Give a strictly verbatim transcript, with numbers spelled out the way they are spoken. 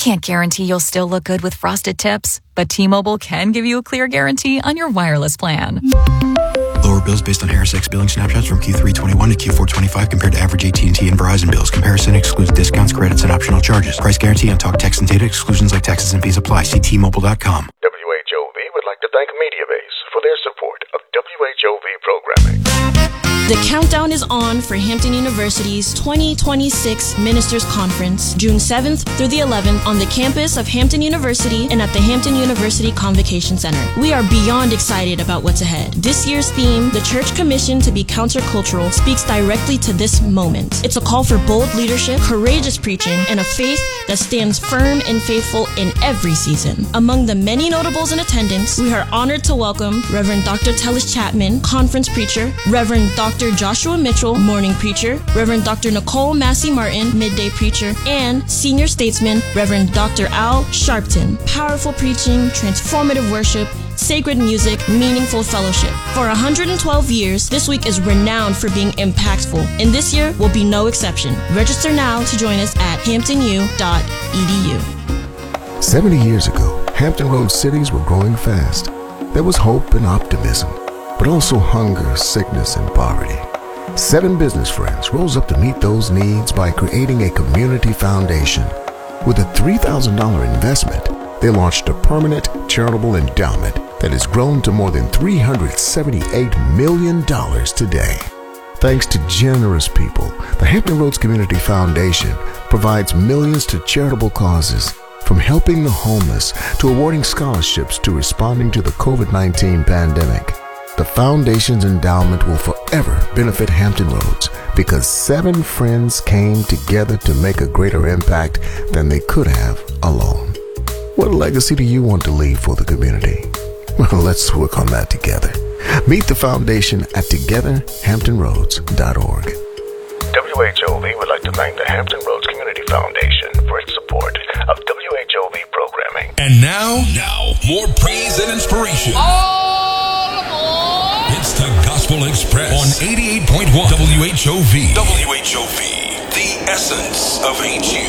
can't guarantee you'll still look good with frosted tips, but T-Mobile can give you a clear guarantee on your wireless plan. Lower bills based on ErisX billing snapshots from Q three twenty-one to Q four twenty-five compared to average A T and T and Verizon bills. Comparison excludes discounts, credits, and optional charges. Price guarantee on talk, text, and data. Exclusions like taxes and fees apply. See T Mobile dot com. W H O V would like to thank MediaBase for their support of W H O V programming. The countdown is on for Hampton University's twenty twenty-six Ministers Conference, June seventh through the eleventh on the campus of Hampton University and at the Hampton University Convocation Center. We are beyond excited about what's ahead. This year's theme, The Church Commission to be Countercultural, speaks directly to this moment. It's a call for bold leadership, courageous preaching, and a faith that stands firm and faithful in every season. Among the many notables in attendance, we are honored to welcome Reverend Doctor Tellis Chapman, conference preacher, Reverend Doctor Joshua Mitchell, morning preacher, Reverend Doctor Nicole Massey Martin, midday preacher, and senior statesman, Reverend Doctor Al Sharpton. Powerful preaching, transformative worship, sacred music, meaningful fellowship. For one hundred twelve years, this week is renowned for being impactful, and this year will be no exception. Register now to join us at hampton u dot e d u. seventy years ago, Hampton Roads cities were growing fast. There was hope and optimism, but also hunger, sickness, and poverty. Seven business friends rose up to meet those needs by creating a community foundation. With a three thousand dollars investment, they launched a permanent charitable endowment that has grown to more than three hundred seventy-eight million dollars today. Thanks to generous people, the Hampton Roads Community Foundation provides millions to charitable causes, from helping the homeless to awarding scholarships to responding to the covid nineteen pandemic. The Foundation's endowment will forever benefit Hampton Roads because seven friends came together to make a greater impact than they could have alone. What legacy do you want to leave for the community? Well, let's work on that together. Meet the Foundation at together hampton roads dot org. W H O V would like to thank the Hampton Roads Community Foundation for its support of W H O V programming. And now, now, more praise and inspiration. All aboard! It's the Gospel Express on eighty-eight point one W H O V. W H O V, the essence of H U.